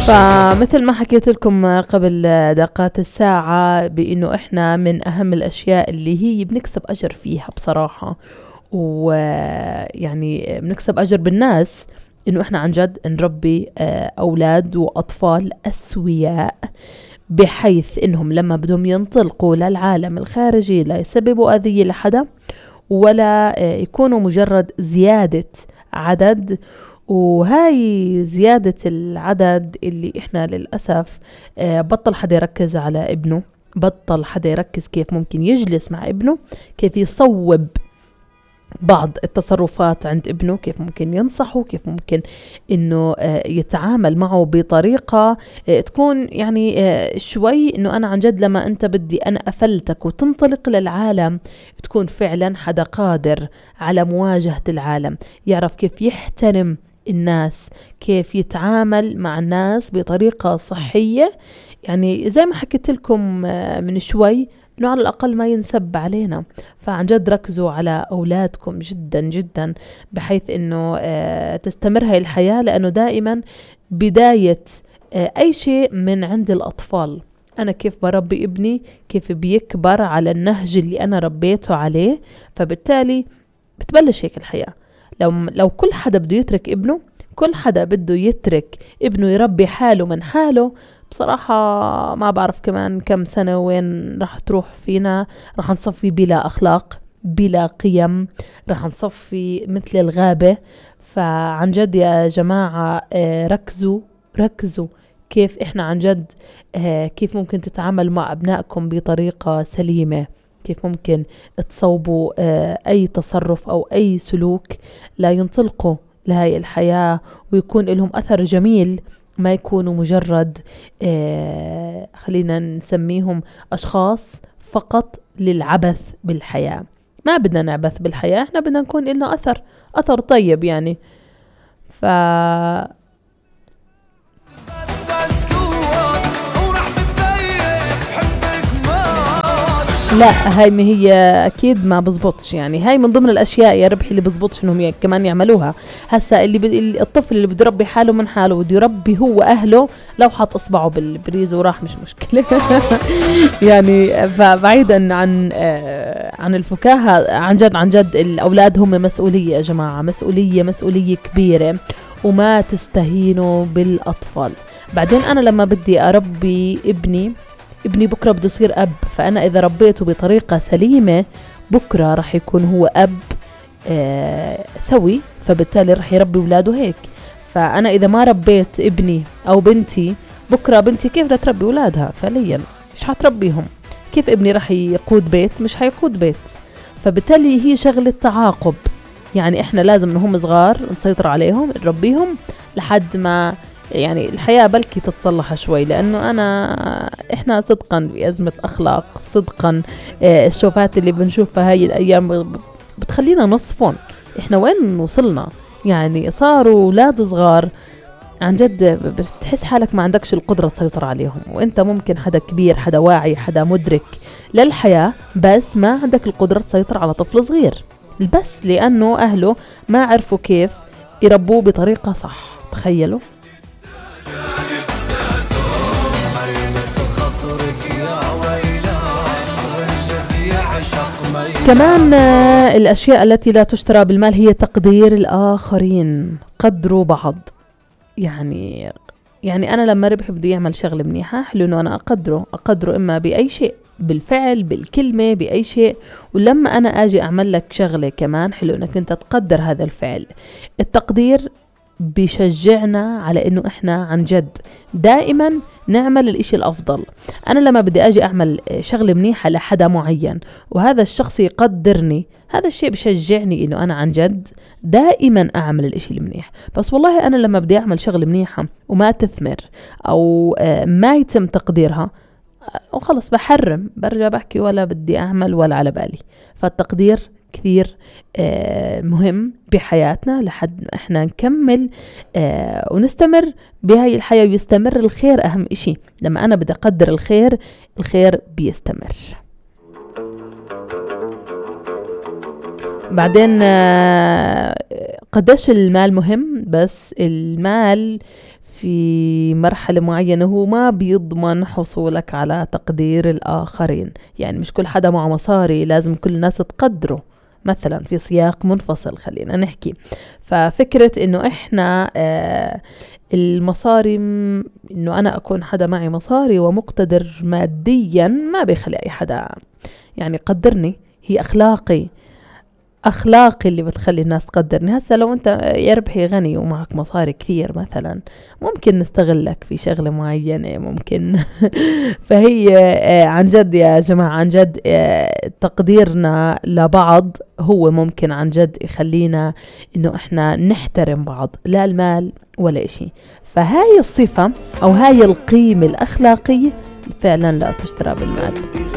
فمثل ما حكيت لكم قبل دقات الساعة بأنه إحنا من أهم الأشياء اللي هي بنكسب أجر فيها بصراحة، ويعني بنكسب أجر بالناس إنه إحنا عن جد نربي أولاد وأطفال أسوياء، بحيث إنهم لما بدهم ينطلقوا للعالم الخارجي لا يسببوا أذية لحدا، ولا يكونوا مجرد زيادة عدد. وهاي زيادة العدد اللي إحنا للأسف بطل حدا يركز على ابنه، بطل حدا يركز كيف ممكن يجلس مع ابنه، كيف يصوب بعض التصرفات عند ابنه، كيف ممكن ينصحه، كيف ممكن انه يتعامل معه بطريقة تكون يعني شوي انه انا عن جد لما انت بدي انا افلتك وتنطلق للعالم تكون فعلا حدا قادر على مواجهة العالم، يعرف كيف يحترم الناس، كيف يتعامل مع الناس بطريقة صحية. يعني زي ما حكيت لكم من شوي انه على الاقل ما ينسب علينا. فعن جد ركزوا على اولادكم جدا جدا، بحيث انه تستمر هاي الحياة، لانه دائما بداية اي شيء من عند الاطفال. انا كيف بربي ابني كيف بيكبر على النهج اللي انا ربيته عليه، فبالتالي بتبلش هيك الحياة. لو كل حدا بده يترك ابنه، كل حدا بده يترك ابنه يربي حاله من حاله، بصراحة ما بعرف كمان كم سنة وين رح تروح فينا. رح نصفي بلا أخلاق، بلا قيم، رح نصفي مثل الغابة. فعن جد يا جماعة ركزوا كيف إحنا عن جد كيف ممكن تتعامل مع أبنائكم بطريقة سليمة، كيف ممكن تصوبوا أي تصرف أو أي سلوك لا ينطلقوا لهاي الحياة ويكون لهم أثر جميل، ما يكونوا مجرد خلينا نسميهم أشخاص فقط للعبث بالحياة. ما بدنا نعبث بالحياة، احنا بدنا نكون لنا أثر طيب يعني. لا، هاي ما هي اكيد ما بزبطش، يعني هاي من ضمن الاشياء يا ربحي اللي بزبطش انهم كمان يعملوها. هسا الطفل اللي بده يربي حاله من حاله بده يربي هو اهله، لو حط اصبعه بالبريز وراح مش مشكله. يعني فبعيدا عن الفكاهه، عن جد الاولاد هم مسؤوليه يا جماعه، مسؤوليه كبيره، وما تستهينوا بالاطفال. بعدين انا لما بدي اربي ابني بكرة بده يصير أب، فأنا إذا ربيته بطريقة سليمة بكرة رح يكون هو أب سوي، فبالتالي رح يربي ولاده هيك. فأنا إذا ما ربيت ابني أو بنتي، بكرة بنتي كيف بدها تربي ولادها؟ فعليا مش حتربيهم. كيف ابني رح يقود بيت؟ مش حيقود بيت. فبالتالي هي شغلة تعاقب، يعني إحنا لازم إنهم صغار نسيطر عليهم، نربيهم لحد ما يعني الحياة بلكي تتصلح شوي. لأنه إحنا صدقا بأزمة أخلاق، صدقا الشوفات اللي بنشوفها هاي الأيام بتخلينا نصفون إحنا وين وصلنا. يعني صاروا أولاد صغار عن جد بتحس حالك ما عندكش القدرة تسيطر عليهم، وإنت ممكن حدا كبير، حدا واعي، حدا مدرك للحياة، بس ما عندك القدرة تسيطر على طفل صغير، بس لأنه أهله ما عرفوا كيف يربوه بطريقة صح. تخيلوا. كمان الأشياء التي لا تشترى بالمال هي تقدير الآخرين. قدروا بعض. يعني أنا لما ربح بدي يعمل شغلة منيحة، حلو إنه أنا أقدره إما بأي شيء، بالفعل، بالكلمة، بأي شيء. ولما أنا أجي أعمل لك شغلة كمان، حلو إنك أنت تقدر هذا الفعل. التقدير بيشجعنا على إنه إحنا عن جد دائما نعمل الإشي الأفضل. أنا لما بدي أجي أعمل شغلة منيحة لحدا معين وهذا الشخص يقدرني، هذا الشيء بشجعني إنه أنا عن جد دائما أعمل الإشي المنيح. بس والله أنا لما بدي أعمل شغلة منيحة وما تثمر أو ما يتم تقديرها، وخلص بحرم، برجع بحكي ولا بدي أعمل ولا على بالي. فالتقدير كثير مهم بحياتنا لحد احنا نكمل ونستمر بهاي الحياة ويستمر الخير. أهم إشي لما أنا بدي أقدر الخير بيستمر. بعدين قديش المال مهم، بس المال في مرحلة معينة هو ما بيضمن حصولك على تقدير الآخرين. يعني مش كل حدا معه مصاري لازم كل الناس تقدره، مثلا في سياق منفصل خلينا نحكي. ففكرة انه احنا المصاري انه انا اكون حدا معي مصاري ومقتدر ماديا ما بيخلي اي حدا يعني قدرني. هي أخلاقي اللي بتخلي الناس تقدرني. هسا لو أنت يا ربحي غني ومعك مصاري كثير مثلا، ممكن نستغلك في شغلة معينة ممكن فهي عن جد يا جماعة، عن جد تقديرنا لبعض هو ممكن عن جد يخلينا إنه إحنا نحترم بعض، لا المال ولا إشي. فهاي الصفة أو هاي القيمة الأخلاقية فعلا لا تشترى بالمال.